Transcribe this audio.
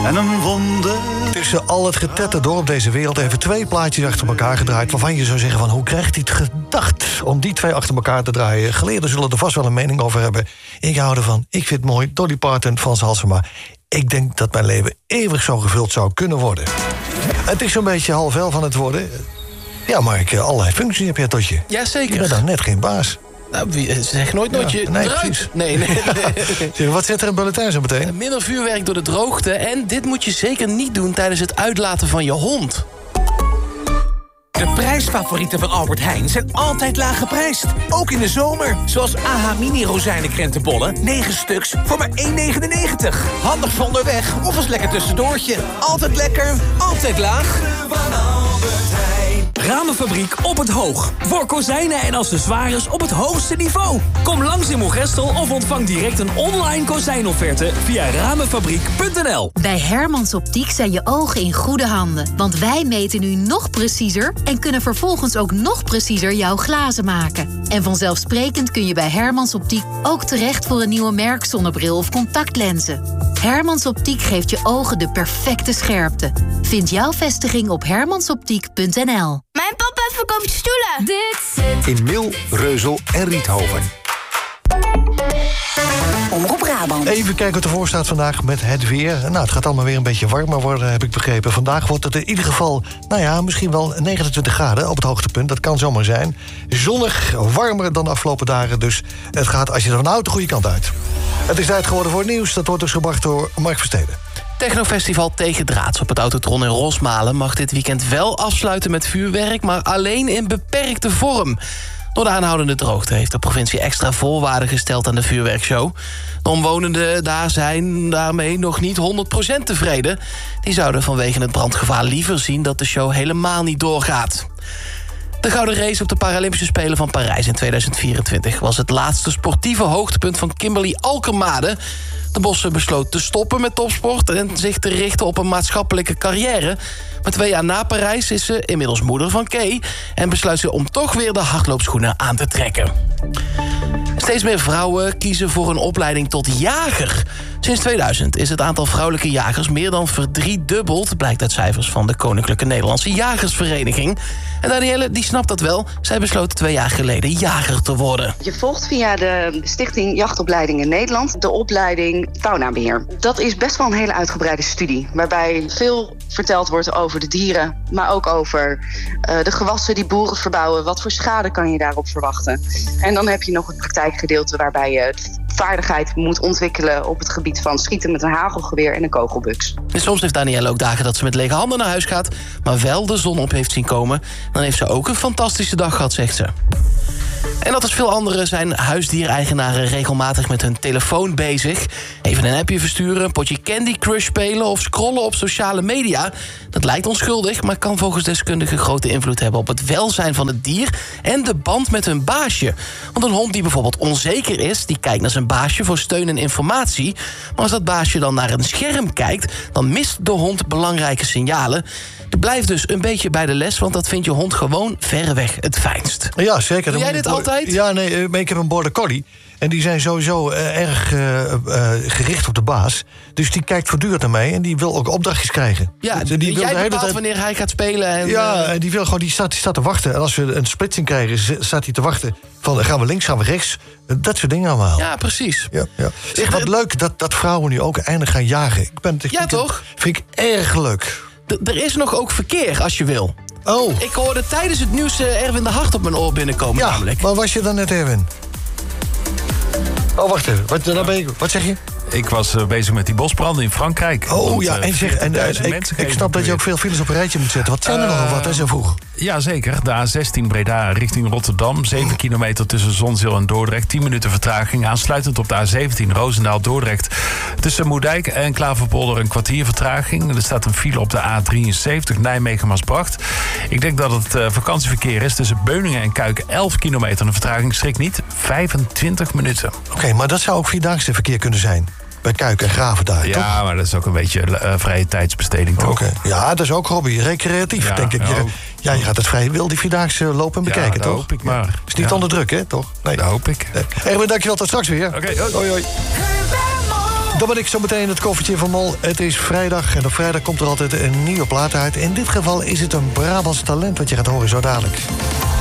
En een wonder. Tussen al het getetter door op deze wereld even 2 plaatjes achter elkaar gedraaid, waarvan je zou zeggen van hoe krijgt hij het gedacht om die 2 achter elkaar te draaien? Geleerden zullen er vast wel een mening over hebben. Ik hou ervan. Ik vind het mooi. Dolly Parton, Frans Halsema. Ik denk dat mijn leven eeuwig zo gevuld zou kunnen worden. Het is zo'n beetje half elf aan het worden. Ja, Mark, allerlei functies heb jij tot je. Jazeker. Je bent dan net geen baas. Nou, zeg nooit je nee, eruit. precies. Nee. Zeg, wat zit er in bulletin zo meteen? Minder vuurwerk door de droogte. En dit moet je zeker niet doen tijdens het uitlaten van je hond. De prijsfavorieten van Albert Heijn zijn altijd laag geprijsd. Ook in de zomer. Zoals AH Mini rozijnenkrentenbollen. 9 stuks voor maar €1,99. Handig voor onderweg of als lekker tussendoortje. Altijd lekker, altijd laag. Ramenfabriek op het Hoog. Voor kozijnen en accessoires op het hoogste niveau. Kom langs in Moergestel of ontvang direct een online kozijnofferte via ramenfabriek.nl. Bij Hermans Optiek zijn je ogen in goede handen. Want wij meten nu nog preciezer en kunnen vervolgens ook nog preciezer jouw glazen maken. En vanzelfsprekend kun je bij Hermans Optiek ook terecht voor een nieuwe merkzonnebril of contactlenzen. Hermans Optiek geeft je ogen de perfecte scherpte. Vind jouw vestiging op hermansoptiek.nl. Mijn papa verkoopt stoelen. Dit zit in Mil, Reuzel en Riethoven. Omroep Brabant. Even kijken wat ervoor staat vandaag met het weer. Nou, het gaat allemaal weer een beetje warmer worden, heb ik begrepen. Vandaag wordt het in ieder geval, misschien wel 29 graden op het hoogtepunt. Dat kan zomaar zijn. Zonnig, warmer dan de afgelopen dagen. Dus het gaat, als je ervan houdt, de goede kant uit. Het is tijd geworden voor het nieuws. Dat wordt dus gebracht door Mark Versteden. Technofestival Tegendraads op het Autotron in Rosmalen mag dit weekend wel afsluiten met vuurwerk, maar alleen in beperkte vorm. Door de aanhoudende droogte heeft de provincie extra voorwaarden gesteld aan de vuurwerkshow. De omwonenden daar zijn daarmee nog niet 100% tevreden. Die zouden vanwege het brandgevaar liever zien dat de show helemaal niet doorgaat. De gouden race op de Paralympische Spelen van Parijs in 2024... was het laatste sportieve hoogtepunt van Kimberly Alkermade. De Bosse besloot te stoppen met topsport en zich te richten op een maatschappelijke carrière. Maar 2 jaar na Parijs is ze inmiddels moeder van Kay en besluit ze om toch weer de hardloopschoenen aan te trekken. Steeds meer vrouwen kiezen voor een opleiding tot jager. Sinds 2000 is het aantal vrouwelijke jagers meer dan verdriedubbeld, blijkt uit cijfers van de Koninklijke Nederlandse Jagersvereniging. En Danielle, die snapt dat wel. Zij besloot 2 jaar geleden jager te worden. Je volgt via de Stichting Jachtopleiding in Nederland de opleiding faunabeheer. Dat is best wel een hele uitgebreide studie, waarbij veel verteld wordt over de dieren, maar ook over de gewassen die boeren verbouwen. Wat voor schade kan je daarop verwachten? En dan heb je nog het praktijkgedeelte waarbij je vaardigheid moet ontwikkelen op het gebied van schieten met een hagelgeweer en een kogelbuks. En soms heeft Danielle ook dagen dat ze met lege handen naar huis gaat, maar wel de zon op heeft zien komen. Dan heeft ze ook een fantastische dag gehad, zegt ze. En dat als veel anderen zijn huisdiereigenaren regelmatig met hun telefoon bezig. Even een appje versturen, een potje Candy Crush spelen of scrollen op sociale media. Dat lijkt onschuldig, maar kan volgens deskundigen grote invloed hebben op het welzijn van het dier en de band met hun baasje. Want een hond die bijvoorbeeld onzeker is, die kijkt naar zijn baasje voor steun en informatie. Maar als dat baasje dan naar een scherm kijkt, dan mist de hond belangrijke signalen. Je blijft dus een beetje bij de les, want dat vindt je hond gewoon verreweg het fijnst. Ja, zeker. Doe jij dit altijd? Ja, nee, maar ik heb een border collie. En die zijn sowieso erg gericht op de baas. Dus die kijkt voortdurend naar mij en die wil ook opdrachtjes krijgen. Ja, die wil jij bepaalt wanneer hij gaat spelen. En, ja, en die wil gewoon, die staat te wachten. En als we een splitsing krijgen, staat hij te wachten. Van gaan we links, gaan we rechts. Dat soort dingen allemaal. Ja, precies. Ja. Zeg, wat leuk dat vrouwen nu ook eindelijk gaan jagen. Toch? Vind ik erg leuk. Er is nog ook verkeer, als je wil. Oh. Ik hoorde tijdens het nieuws Erwin de Hart op mijn oor binnenkomen. Ja, namelijk. waar was je dan net, Erwin? Oh, wacht even. Wat zeg je? Ik was bezig met die bosbranden in Frankrijk. Oh ja, ik snap dat je ook veel files op een rijtje moet zetten. Wat zijn er nogal wat, hè, zo vroeg? Jazeker, de A16 Breda richting Rotterdam. 7 kilometer tussen Zonzeel en Dordrecht. 10 minuten vertraging. Aansluitend op de A17 Roosendaal-Dordrecht. Tussen Moerdijk en Klaverpolder een kwartier vertraging. Er staat een file op de A73 Nijmegen-Maasbracht. Ik denk dat het vakantieverkeer is. Tussen Beuningen en Kuik 11 kilometer. Een vertraging schrik niet. 25 minuten. Oké, maar dat zou ook vierdaagse verkeer kunnen zijn. Bij Kuik en Graven daar, ja, toch? Ja, maar dat is ook een beetje vrije tijdsbesteding, toch? Okay. Ja, dat is ook hobby, recreatief, denk ik. Je gaat het vrij wil die vierdaagse lopen en bekijken, dat toch? Hoop ik maar. Is niet onder druk, hè, toch? Nee. Dat hoop ik. Erwin, dankjewel, tot straks weer. Oké, hoi. Dan ben ik zo meteen het koffertje van Mol. Het is vrijdag en op vrijdag komt er altijd een nieuwe plaat uit. In dit geval is het een Brabants talent wat je gaat horen zo dadelijk.